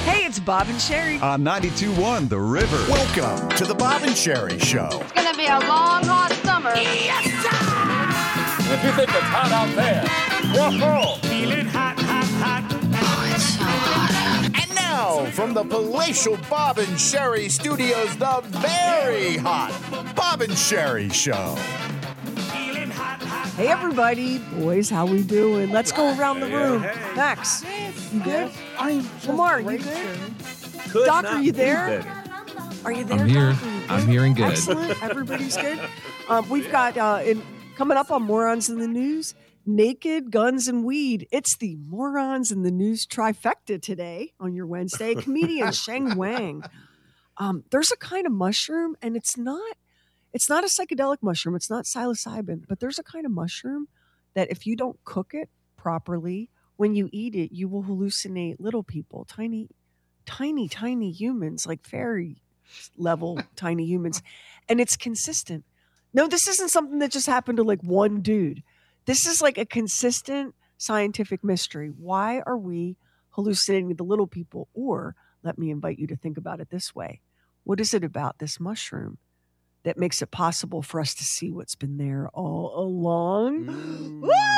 Hey, it's Bob and Sherry. On 92.1 The River. Welcome to the Bob and Sherry Show. It's going to be a long, hot summer. Yes, sir! If you think it's hot out there, whoa! Feeling hot, hot, hot. Oh, it's so hot out. And now, from the palatial Bob and Sherry Studios, the very hot Bob and Sherry Show. Feeling hot, hot. Hey, everybody. Boys, how we doing? Let's go around the room. Max, you good? Lamar, you good? Doc, are you there? Are you there, I'm here. Doc? Are you good? I'm hearing good. Excellent. Everybody's good. We've got, coming up on Morons in the News, Naked, Guns, and Weed. It's the Morons in the News trifecta today on your Wednesday. Comedian Sheng Wang. There's a kind of mushroom, and it's not a psychedelic mushroom. It's not psilocybin, but there's a kind of mushroom that if you don't cook it properly, when you eat it, you will hallucinate little people, tiny humans, like fairy level tiny humans. And it's consistent. No, this isn't something that just happened to like one dude. This is like a consistent scientific mystery. Why are we hallucinating the little people? Or let me invite you to think about it this way. What is it about this mushroom that makes it possible for us to see what's been there all along?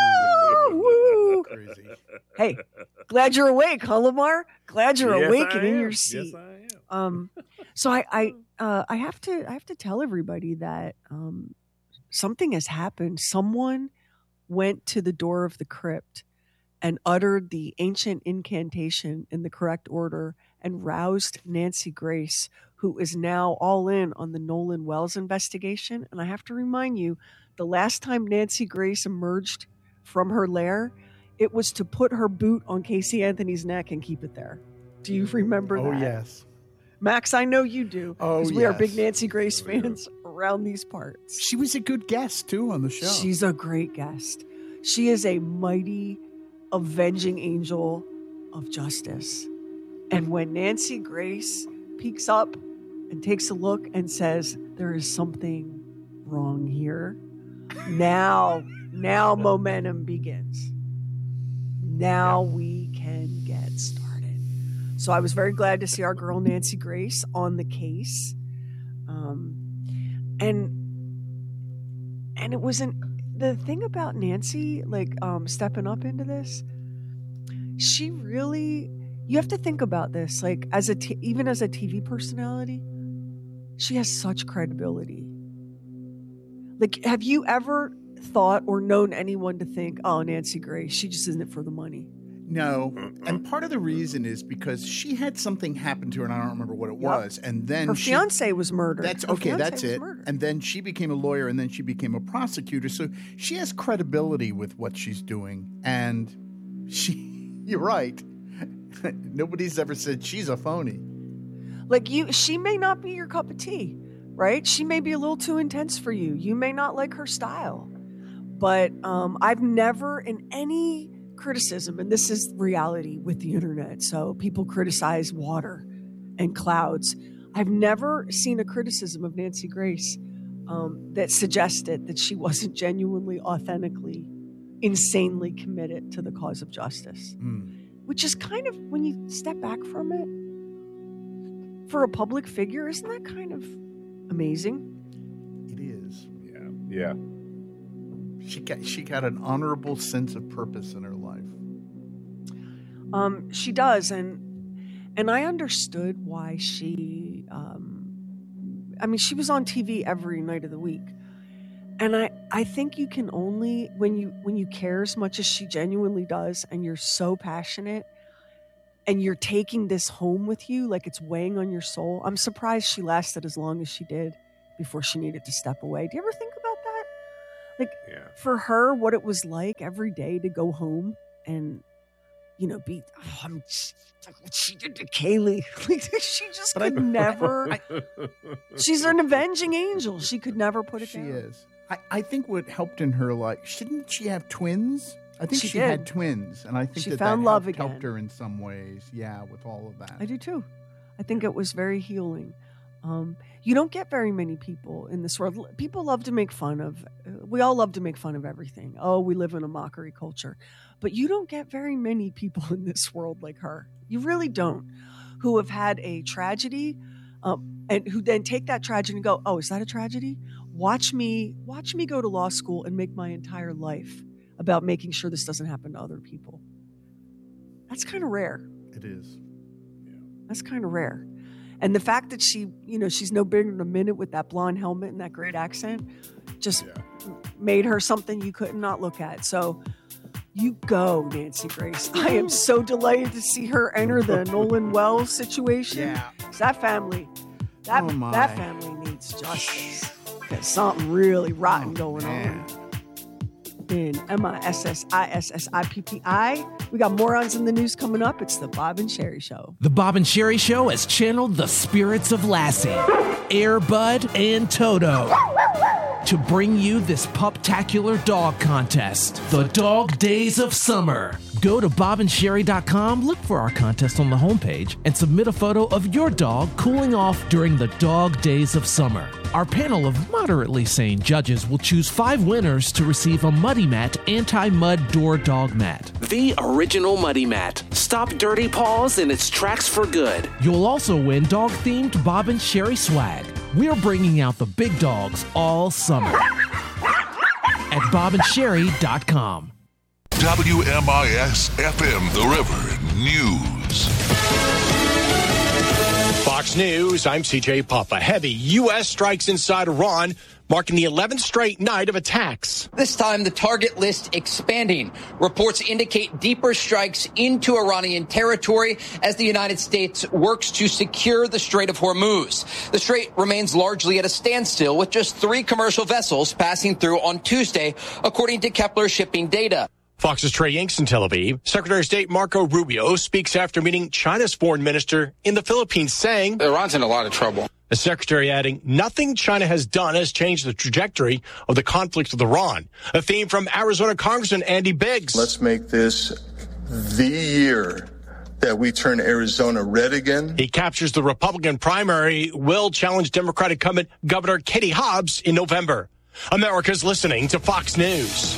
Woo! Crazy. Hey, glad you're awake, huh, Lamar? Glad you're Yes, awake I and in am. your seat. Yes, I am. So I have to tell everybody that something has happened. Someone went to the door of the crypt and uttered the ancient incantation in the correct order and roused Nancy Grace, who is now all in on the Nolan Wells investigation. And I have to remind you, the last time Nancy Grace emerged from her lair, it was to put her boot on Casey Anthony's neck and keep it there. Do you remember that? Oh, yes. Max, I know you do. Oh, because we are yes. big Nancy Grace fans around these parts. She was a good guest, too, on the show. She's a great guest. She is a mighty, avenging angel of justice. And when Nancy Grace peeks up and takes a look and says, there is something wrong here, now momentum begins. Now we can get started. So I was very glad to see our girl Nancy Grace on the case. And it wasn't the thing about Nancy, like stepping up into this. She really, you have to think about this, like even as a TV personality, she has such credibility. Like, have you ever thought or known anyone to think, oh, Nancy Grace, she just isn't it for the money? No. And part of the reason is because she had something happen to her, and I don't remember what it was. And then her fiance was murdered. That's Her okay. fiancé That's was it. murdered. And then she became a lawyer, and then she became a prosecutor. So she has credibility with what she's doing. And you're right. Nobody's ever said she's a phony. Like she may not be your cup of tea, right? She may be a little too intense for you. You may not like her style. But I've never in any criticism, and this is reality with the internet, so people criticize water and clouds. I've never seen a criticism of Nancy Grace that suggested that she wasn't genuinely, authentically, insanely committed to the cause of justice. Which is kind of, when you step back from it, for a public figure, isn't that kind of amazing? It is. Yeah. She got an honorable sense of purpose in her life. She does, and I understood why she. She was on TV every night of the week, and I think you can only when you care as much as she genuinely does, and you're so passionate, and you're taking this home with you, like it's weighing on your soul. I'm surprised she lasted as long as she did before she needed to step away. Do you ever think about that? Like, for her, what it was like every day to go home and, be, what she did to Kaylee. She just could never. She's an avenging angel. She could never put it down. She is. I think what helped in her life, didn't she have twins? I think she did. had twins, and I think She that found that love helped again. her in some ways. Yeah, with all of that. I do too. I think it was very healing. You don't get very many people in this world. People love to make fun of, we all love to make fun of everything. Oh, we live in a mockery culture. But you don't get very many people in this world like her. You really don't. who have had a tragedy and who then take that tragedy and go, oh, is that a tragedy? Watch me go to law school and make my entire life about making sure this doesn't happen to other people. That's kind of rare. It is. That's kind of rare. And the fact that she's no bigger than a minute with that blonde helmet and that great accent just made her something you could not look at. So you go, Nancy Grace. I am so delighted to see her enter the Nolan Wells situation. Yeah. 'Cause that family needs justice. There's something really rotten going on. In MISSISSIPPI. We got morons in the news coming up. It's the Bob and Sherry Show. The Bob and Sherry Show has channeled the spirits of Lassie, Air Bud, and Toto to bring you this puptacular dog contest, the Dog Days of Summer. Go to bobandsherry.com, look for our contest on the homepage, and submit a photo of your dog cooling off during the Dog Days of Summer. Our panel of moderately sane judges will choose 5 winners to receive a Muddy Mat anti-mud door dog mat. The original Muddy Mat. Stop dirty paws in its tracks for good. You'll also win dog-themed Bob and Sherry swag. We're bringing out the big dogs all summer at bobandsherry.com. WMIS FM The River News. Fox News, I'm CJ Puffa. Heavy U.S. strikes inside Iran, marking the 11th straight night of attacks. This time, the target list expanding. Reports indicate deeper strikes into Iranian territory as the United States works to secure the Strait of Hormuz. The strait remains largely at a standstill, with just 3 commercial vessels passing through on Tuesday, according to Kepler shipping data. Fox's Trey Yanks in Tel Aviv. Secretary of State Marco Rubio speaks after meeting China's foreign minister in the Philippines, saying Iran's in a lot of trouble. The secretary adding, nothing China has done has changed the trajectory of the conflict with Iran. A theme from Arizona Congressman Andy Biggs. Let's make this the year that we turn Arizona red again. He captures the Republican primary, will challenge Democratic incumbent Governor Katie Hobbs in November. America's listening to Fox News.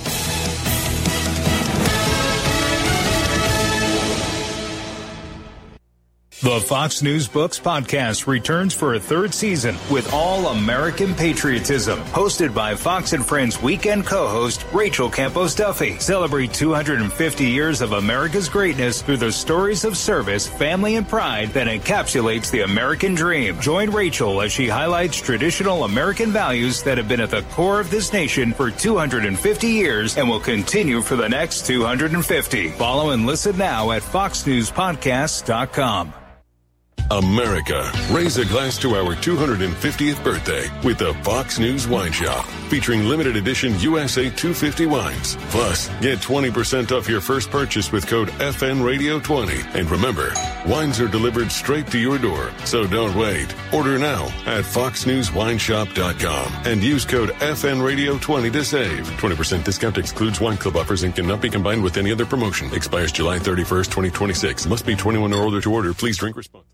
The Fox News Books podcast returns for a 3rd season with all American patriotism. Hosted by Fox and Friends weekend co-host Rachel Campos Duffy. Celebrate 250 years of America's greatness through the stories of service, family, and pride that encapsulates the American dream. Join Rachel as she highlights traditional American values that have been at the core of this nation for 250 years and will continue for the next 250. Follow and listen now at foxnewspodcasts.com. America, raise a glass to our 250th birthday with the Fox News Wine Shop, featuring limited edition USA 250 wines. Plus, get 20% off your first purchase with code FNRadio20. And remember, wines are delivered straight to your door, so don't wait. Order now at foxnewswineshop.com and use code FNRadio20 to save. 20% discount excludes wine club offers and cannot be combined with any other promotion. Expires July 31st, 2026. Must be 21 or older to order. Please drink responsibly.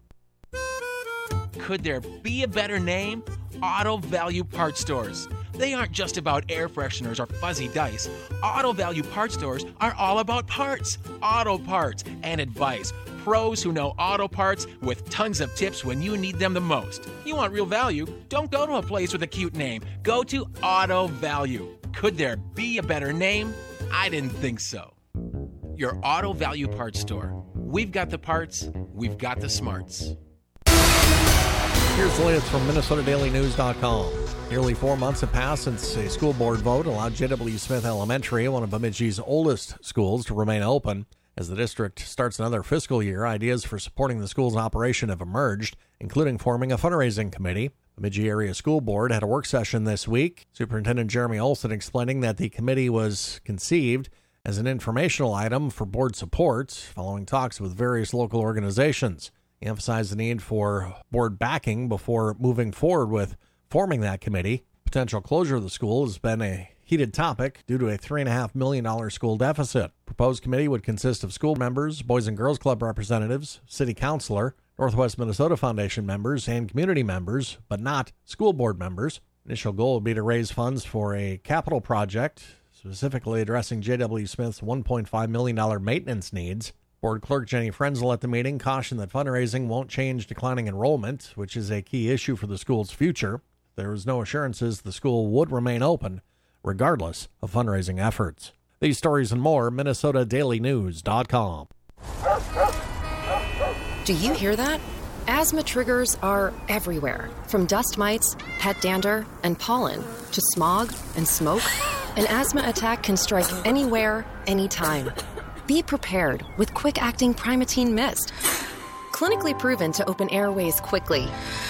Could there be a better name? Auto Value Parts Stores. They aren't just about air fresheners or fuzzy dice. Auto Value Parts Stores are all about parts, auto parts, and advice. Pros who know auto parts with tons of tips when you need them the most. You want real value? Don't go to a place with a cute name. Go to Auto Value. Could there be a better name? I didn't think so. Your Auto Value Parts Store. We've got the parts, we've got the smarts. Here's the latest from MinnesotaDailyNews.com. Nearly 4 months have passed since a school board vote allowed J.W. Smith Elementary, one of Bemidji's oldest schools, to remain open. As the district starts another fiscal year, ideas for supporting the school's operation have emerged, including forming a fundraising committee. Bemidji Area School Board had a work session this week. Superintendent Jeremy Olson explaining that the committee was conceived as an informational item for board support following talks with various local organizations. He emphasized the need for board backing before moving forward with forming that committee. Potential closure of the school has been a heated topic due to a $3.5 million school deficit. Proposed committee would consist of school members, Boys and Girls Club representatives, city councilor, Northwest Minnesota Foundation members, and community members, but not school board members. Initial goal would be to raise funds for a capital project, specifically addressing J.W. Smith's $1.5 million maintenance needs. Board Clerk Jenny Frenzel at the meeting cautioned that fundraising won't change declining enrollment, which is a key issue for the school's future. There was no assurances the school would remain open, regardless of fundraising efforts. These stories and more, MinnesotaDailyNews.com. Do you hear that? Asthma triggers are everywhere, from dust mites, pet dander, and pollen, to smog and smoke. An asthma attack can strike anywhere, anytime. Be prepared with quick-acting Primatene Mist. Clinically proven to open airways quickly.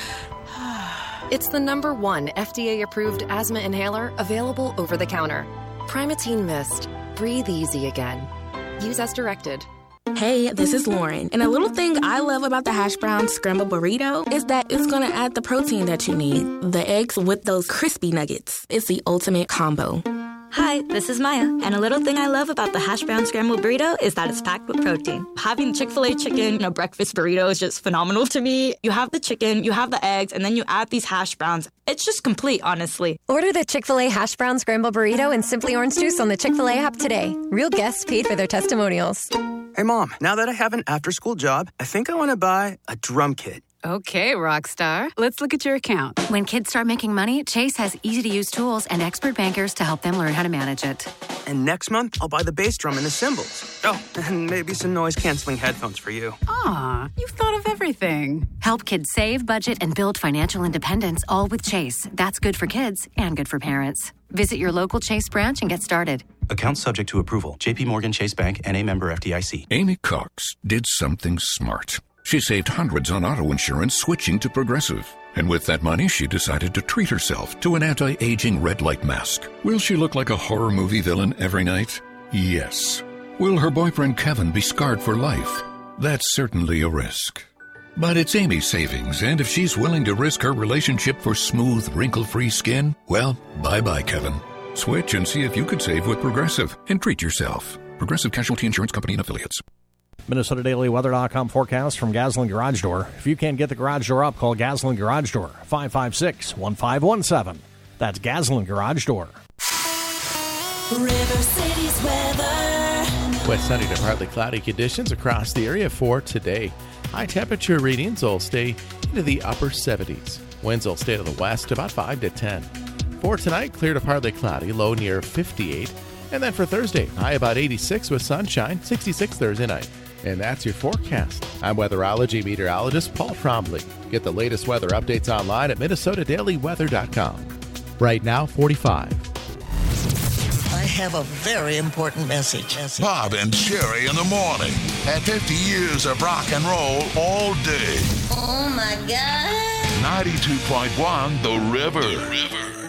It's the #1 FDA-approved asthma inhaler available over the counter. Primatene Mist. Breathe easy again. Use as directed. Hey, this is Lauren, and a little thing I love about the hash brown scrambled burrito is that it's going to add the protein that you need. The eggs with those crispy nuggets. It's the ultimate combo. Hi, this is Maya, and a little thing I love about the hash brown scrambled burrito is that it's packed with protein. Having Chick-fil-A chicken in a breakfast burrito is just phenomenal to me. You have the chicken, you have the eggs, and then you add these hash browns. It's just complete, honestly. Order the Chick-fil-A hash brown scrambled burrito and Simply Orange Juice on the Chick-fil-A app today. Real guests paid for their testimonials. Hey, Mom, now that I have an after-school job, I think I want to buy a drum kit. Okay, Rockstar. Let's look at your account. When kids start making money, Chase has easy-to-use tools and expert bankers to help them learn how to manage it. And next month, I'll buy the bass drum and the cymbals. Oh, and maybe some noise-canceling headphones for you. Aw, you've thought of everything. Help kids save, budget, and build financial independence, all with Chase. That's good for kids and good for parents. Visit your local Chase branch and get started. Account subject to approval. J.P. Morgan Chase Bank, N.A. member FDIC. Amy Cox did something smart. She saved hundreds on auto insurance switching to Progressive. And with that money, she decided to treat herself to an anti-aging red light mask. Will she look like a horror movie villain every night? Yes. Will her boyfriend Kevin be scarred for life? That's certainly a risk. But it's Amy's savings, and if she's willing to risk her relationship for smooth, wrinkle-free skin, well, bye-bye, Kevin. Switch and see if you could save with Progressive and treat yourself. Progressive Casualty Insurance Company and Affiliates. MinnesotaDailyWeather.com forecast from Gasoline Garage Door. If you can't get the garage door up, call Gasoline Garage Door, 556-1517. That's Gasoline Garage Door. River City's weather. West sunny to partly cloudy conditions across the area for today. High temperature readings will stay into the upper 70s. Winds will stay to the west about 5 to 10. For tonight, clear to partly cloudy, low near 58. And then for Thursday, high about 86 with sunshine, 66 Thursday night. And that's your forecast. I'm weatherology meteorologist Paul Trombley. Get the latest weather updates online at MinnesotaDailyWeather.com. Right now, 45. I have a very important message. Bob and Sherry in the morning. At 50 years of rock and roll all day. Oh, my God. 92.1 The River.